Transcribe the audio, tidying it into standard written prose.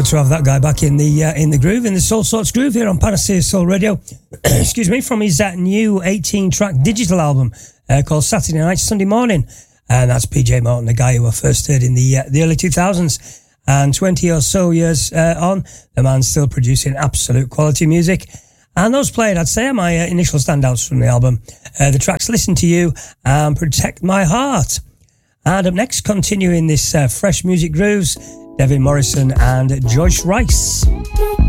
To have that guy back in the groove, in the Soul Sorts groove here on Panacea Soul Radio. Excuse me, from his new 18-track digital album called Saturday Night, Sunday Morning. And that's PJ Morton, the guy who I first heard in the early 2000s. And 20 or so years on, the man's still producing absolute quality music. And those played, I'd say, are my initial standouts from the album. The tracks Listen to You and Protect My Heart. And up next, continuing this fresh music grooves, Devin Morrison and Joyce Rice.